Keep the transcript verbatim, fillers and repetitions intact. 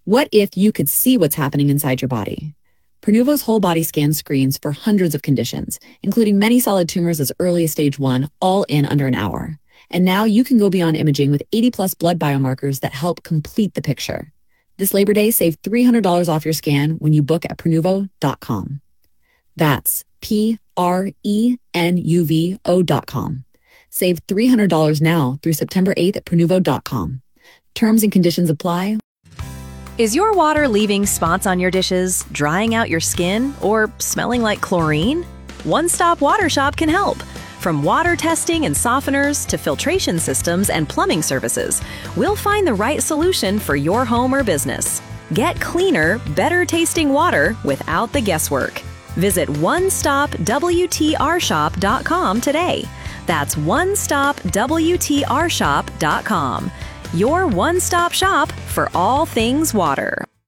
What if you could see what's happening inside your body? Pronuvo's whole body scan screens for hundreds of conditions, including many solid tumors as early as stage one, all in under an hour. And now you can go beyond imaging with eighty plus blood biomarkers that help complete the picture. This Labor Day, save three hundred dollars off your scan when you book at Pronuvo dot com. That's P R E N U V O dot com. Save three hundred dollars now through September eighth at Pronuvo dot com. Terms and conditions apply. Is your water leaving spots on your dishes, drying out your skin, or smelling like chlorine? One Stop Water Shop can help. From water testing and softeners to filtration systems and plumbing services, we'll find the right solution for your home or business. Get cleaner, better tasting water without the guesswork. Visit one stop W T R shop dot com today. That's one stop W T R shop dot com. Your one-stop shop for all things water.